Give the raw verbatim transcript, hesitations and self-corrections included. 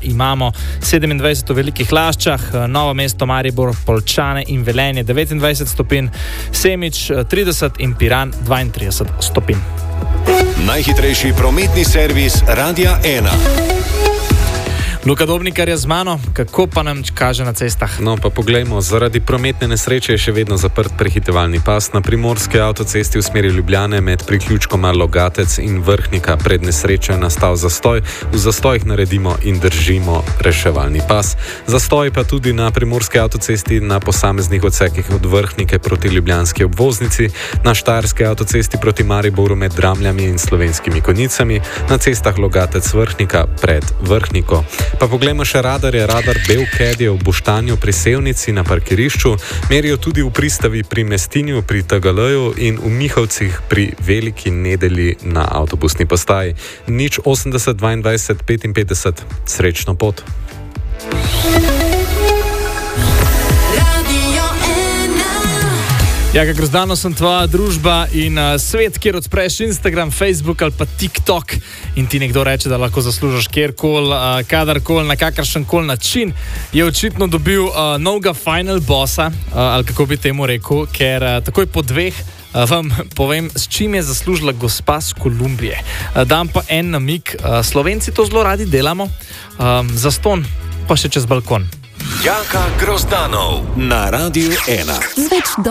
imamo sedemindvajset v Velikih Laščah, Novo mesto, Maribor, Poljčane in Velenje devetindvajset stopinj, Semič trideset in Piran dvaintrideset stopinj. Najhitrejši prometni servis Radia ena. Luka Dobnikar je z mano, kako pa nam kaže na cestah? No, pa poglejmo, zaradi prometne nesreče je še vedno zaprt prehitevalni pas na primorski avtocesti v smeri Ljubljane med priključkoma Logatec in Vrhnika. Pred nesrečo je nastal zastoj, v zastojih naredimo in držimo reševalni pas. Zastoj pa tudi na primorski avtocesti na posameznih odsekih od Vrhnike proti ljubljanski obvoznici, na štajerski avtocesti proti Mariboru med Dramljami in Slovenskimi Konjicami, na cestah Logatec Vrhnika pred Vrhniko. Pa poglejmo še radarje. Radar Belked je v Boštanju pri Sevnici na parkirišču, merijo tudi v pristavi pri Mestinju, pri T G L-ju in v Mihovcih pri Veliki Nedelji na avtobusni postaji. Nič osemdeset dvaindvajset petinpetdeset. Srečno pot. Ja, kako zdano sem tvoja družba in uh, svet, kjer odpreš Instagram, Facebook ali pa TikTok in ti nekdo reče, da lahko zaslužiš kjerkoli, uh, kadarkoli, na kakršenkoli način, je očitno dobil uh, novega final bossa, uh, ali kako bi temu rekel, ker uh, takoj po dveh uh, vam povem, s čim je zaslužila gospa z Kolumbije. Uh, dam pa en namig, uh, Slovenci to zelo radi delamo, um, zastonj pa še čez balkon. Jaka Grozdanov na Radiu ena.